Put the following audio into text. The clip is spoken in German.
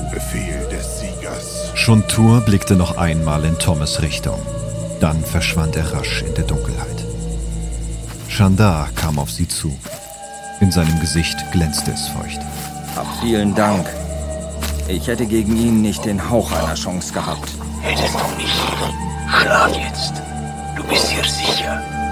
Befehl des Siegers. Shuntur blickte noch einmal in Tommes Richtung. Dann verschwand er rasch in der Dunkelheit. Shandar kam auf sie zu. In seinem Gesicht glänzte es feucht. Vielen Dank. Ich hätte gegen ihn nicht den Hauch einer Chance gehabt. Hättest du nicht. Schlaf jetzt. Du bist hier sicher.